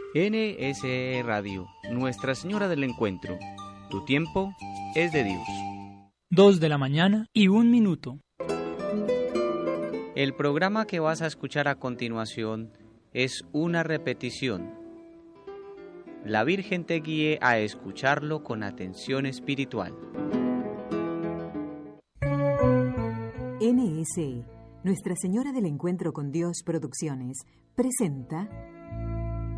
NSE Radio, Nuestra Señora del Encuentro. Tu tiempo es de Dios. 2:01 El programa que vas a escuchar a continuación es una repetición. La Virgen te guíe a escucharlo con atención espiritual. NSE, Nuestra Señora del Encuentro con Dios Producciones, presenta